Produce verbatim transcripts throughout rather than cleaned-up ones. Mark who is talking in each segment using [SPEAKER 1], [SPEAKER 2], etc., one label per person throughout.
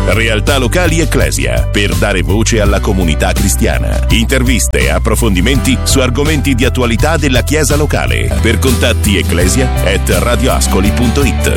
[SPEAKER 1] Realtà locali Ecclesia, per dare voce alla comunità cristiana. Interviste e approfondimenti su argomenti di attualità della Chiesa locale. Per contatti ecclesia at radioascoli punto it.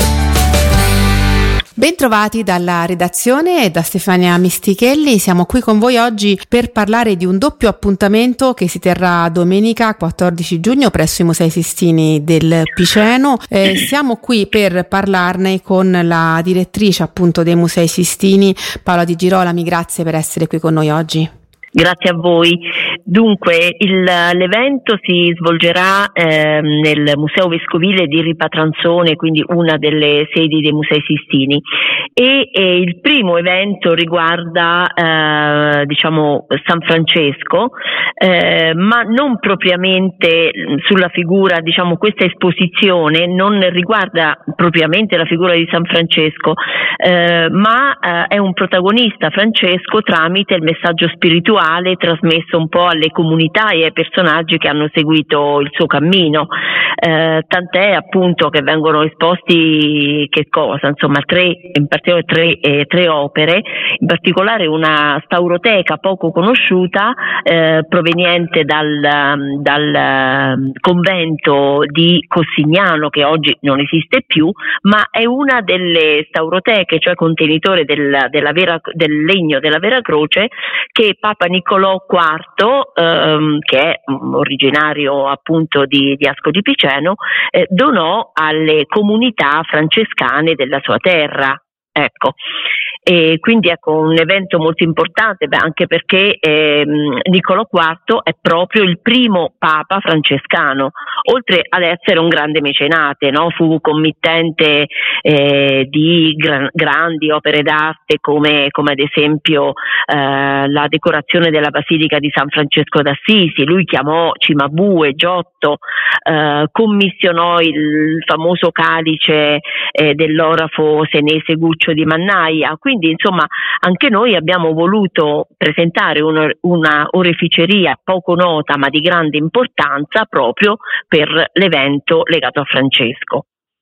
[SPEAKER 2] Bentrovati dalla redazione e da Stefania Mistichelli. Siamo qui con voi oggi per parlare di un doppio appuntamento che si terrà domenica quattordici giugno presso i Musei Sistini del Piceno. Eh, siamo qui per parlarne con la direttrice appunto dei Musei Sistini, Paola Di Girolami. Grazie per essere qui con noi oggi.
[SPEAKER 3] Grazie a voi. Dunque, il, l'evento si svolgerà eh, nel Museo Vescovile di Ripatranzone, quindi una delle sedi dei Musei Sistini, e, e il primo evento riguarda eh, diciamo San Francesco, eh, ma non propriamente sulla figura, diciamo questa esposizione non riguarda propriamente la figura di San Francesco, eh, ma eh, è un protagonista Francesco tramite il messaggio spirituale trasmesso un po' alle comunità e ai personaggi che hanno seguito il suo cammino, eh, tant'è appunto che vengono esposti che cosa? Insomma tre, in particolare tre, eh, tre opere, in particolare una stauroteca poco conosciuta eh, proveniente dal, dal convento di Cossignano, che oggi non esiste più, ma è una delle stauroteche, cioè contenitore del, della vera, del legno della Vera Croce, che Papa Niccolò quarto, ehm, che è originario appunto di, di Ascoli Piceno, eh, donò alle comunità francescane della sua terra. Ecco, e quindi ecco un evento molto importante, beh, anche perché ehm, Niccolò quarto è proprio il primo papa francescano, oltre ad essere un grande mecenate, no? Fu committente eh, di gran, grandi opere d'arte come, come ad esempio eh, la decorazione della Basilica di San Francesco d'Assisi. Lui chiamò Cimabue, Giotto, eh, commissionò il famoso calice eh, dell'orafo senese Guccio di Mannaia. Quindi insomma anche noi abbiamo voluto presentare una, una oreficeria poco nota ma di grande importanza proprio per l'evento legato a Francesco.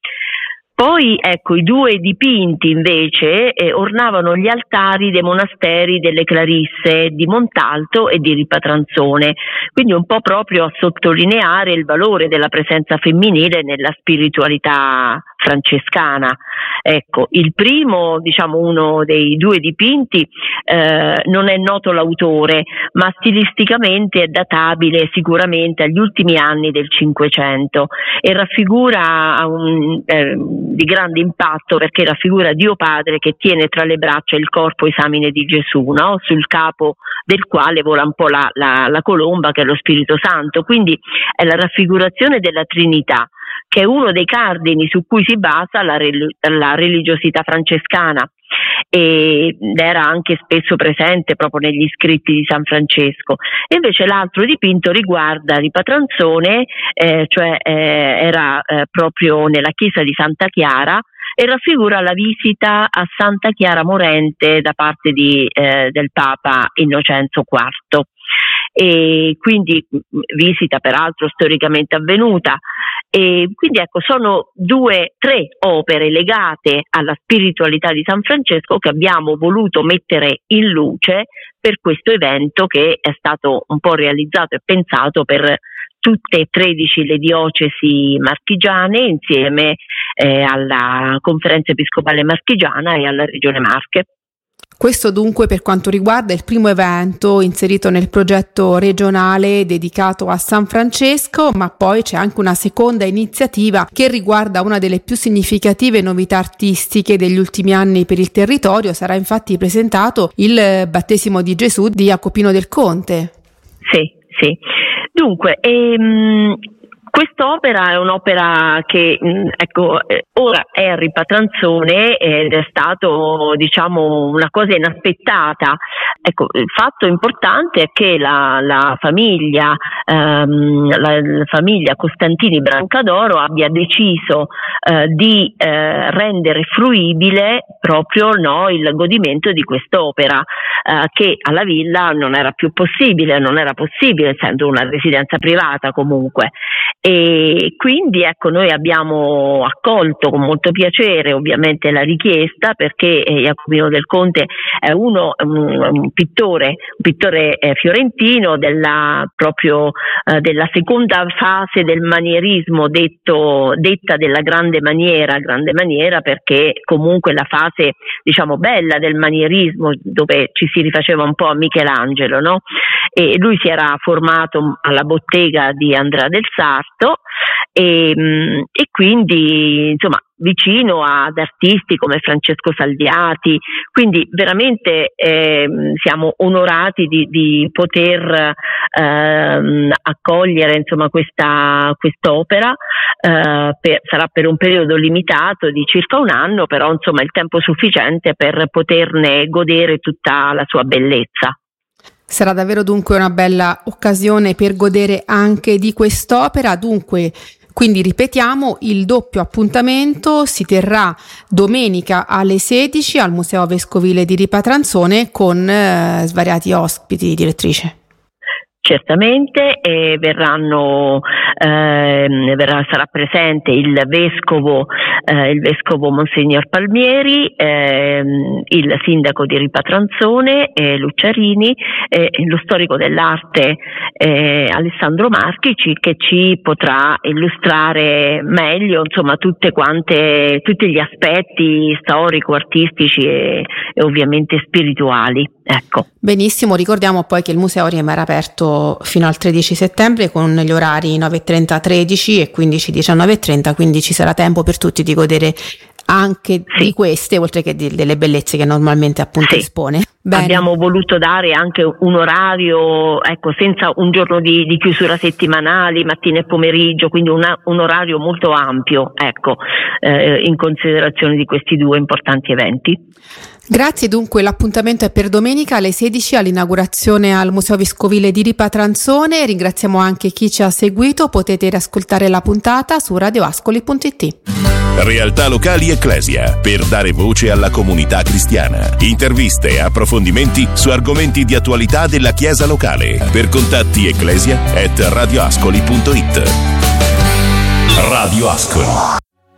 [SPEAKER 3] Poi ecco i due dipinti invece eh, ornavano gli altari dei monasteri delle Clarisse di Montalto e di Ripatranzone, quindi un po' proprio a sottolineare il valore della presenza femminile nella spiritualità francescana. Ecco, il primo, diciamo uno dei due dipinti, eh, non è noto l'autore, ma stilisticamente è databile sicuramente agli ultimi anni del Cinquecento e raffigura un, eh, di grande impatto perché raffigura Dio Padre che tiene tra le braccia il corpo esamine di Gesù, no? Sul capo del quale vola un po' la, la, la colomba che è lo Spirito Santo, quindi è la raffigurazione della Trinità, che è uno dei cardini su cui si basa la, la religiosità francescana, ed era anche spesso presente proprio negli scritti di San Francesco. E invece l'altro dipinto riguarda Ripatranzone, eh, cioè eh, era eh, proprio nella chiesa di Santa Chiara, e raffigura la visita a Santa Chiara Morente da parte di, eh, del Papa Innocenzo quarto. E quindi visita peraltro storicamente avvenuta, e quindi ecco sono due, tre opere legate alla spiritualità di San Francesco che abbiamo voluto mettere in luce per questo evento che è stato un po' realizzato e pensato per tutte e tredici le diocesi marchigiane insieme eh, alla Conferenza Episcopale Marchigiana e alla Regione Marche.
[SPEAKER 2] Questo dunque per quanto riguarda il primo evento inserito nel progetto regionale dedicato a San Francesco, ma poi c'è anche una seconda iniziativa che riguarda una delle più significative novità artistiche degli ultimi anni per il territorio. Sarà infatti presentato il battesimo di Gesù di Jacopino del Conte.
[SPEAKER 3] Sì, sì. Dunque, ehm... quest'opera è un'opera che ecco ora è a Ripatranzone ed è stato diciamo una cosa inaspettata. Ecco, il fatto importante è che la, la famiglia ehm, la, la famiglia Costantini Brancadoro abbia deciso eh, di eh, rendere fruibile proprio no, il godimento di quest'opera eh, che alla villa non era più possibile, non era possibile essendo una residenza privata comunque. E quindi ecco, noi abbiamo accolto con molto piacere ovviamente la richiesta, perché eh, Jacopino del Conte è uno un, un pittore, un pittore eh, fiorentino della proprio eh, della seconda fase del manierismo, detto detta della grande maniera, grande maniera perché comunque la fase diciamo bella del manierismo, dove ci si rifaceva un po' a Michelangelo, no? E lui si era formato alla bottega di Andrea del Sarto e, e quindi insomma vicino ad artisti come Francesco Salviati, quindi veramente eh, siamo onorati di, di poter eh, accogliere insomma questa quest'opera, eh, per, sarà per un periodo limitato di circa un anno, però insomma il tempo sufficiente per poterne godere tutta la sua bellezza.
[SPEAKER 2] Sarà davvero dunque una bella occasione per godere anche di quest'opera. Dunque, quindi ripetiamo, il doppio appuntamento si terrà domenica alle sedici al Museo Vescovile di Ripatranzone con eh, svariati ospiti, direttrice.
[SPEAKER 3] Certamente eh, verranno eh, verrà, sarà presente il vescovo eh, il vescovo Monsignor Palmieri, eh, il sindaco di Ripatranzone eh, Lucciarini, eh, lo storico dell'arte eh, Alessandro Marchici, che ci potrà illustrare meglio insomma tutte quante tutti gli aspetti storico, artistici e, e ovviamente spirituali. Ecco.
[SPEAKER 2] Benissimo, ricordiamo poi che il museo rimarrà aperto fino al tredici settembre con gli orari nove e trenta tredici e quindici diciannove e trenta, quindi ci sarà tempo per tutti di godere anche sì. di queste, oltre che di, delle bellezze che normalmente appunto sì. espone. Bene.
[SPEAKER 3] Abbiamo voluto dare anche un orario, ecco, senza un giorno di, di chiusura settimanali, mattina e pomeriggio, quindi una, un orario molto ampio, ecco, eh, in considerazione di questi due importanti eventi.
[SPEAKER 2] Grazie, dunque l'appuntamento è per domenica alle sedici all'inaugurazione al Museo Vescovile di Ripatranzone. Ringraziamo anche chi ci ha seguito, potete riascoltare la puntata su radioascoli punto it.
[SPEAKER 1] Realtà locali Ecclesia, per dare voce alla comunità cristiana. Interviste e approfondimenti su argomenti di attualità della Chiesa locale. Per contatti ecclesia at radioascoli punto it. Radio Ascoli.